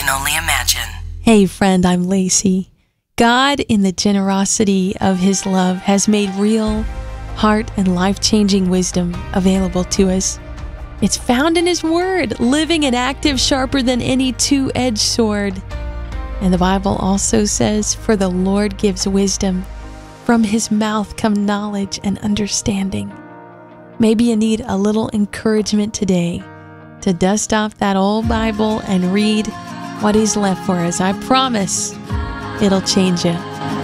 can only imagine. Hey friend, I'm Lacey. God, in the generosity of His love, has made real, heart and life-changing wisdom available to us. It's found in His Word, living and active, sharper than any two-edged sword. And the Bible also says, "For the Lord gives wisdom. From His mouth come knowledge and understanding." Maybe you need a little encouragement today to dust off that old Bible and read what He's left for us. I promise it'll change you.